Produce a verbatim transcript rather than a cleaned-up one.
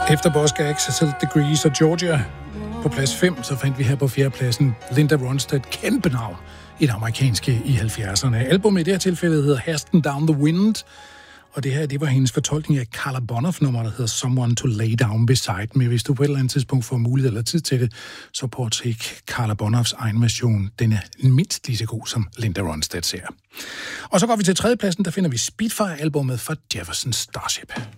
Efter Boss Gags, Cecil Degrees og Georgia på plads fem, så fandt vi her på fjerdepladsen Linda Ronstadt, kæmpe navn i det amerikanske i halvfjerdserne. Albumet i det her tilfælde hedder Hasten Down the Wind, og det her, det var hendes fortolkning af Carla Bonoff-nummer, der hedder Someone to Lay Down Beside Me. Hvis du på et eller andet tidspunkt får mulighed eller tid til det, så prøv at tjekke Carla Bonoffs egen version. Den er mindst lige så god som Linda Ronstadt ser. Og så går vi til tredjepladsen, der finder vi Spitfire-albumet fra Jefferson Starship.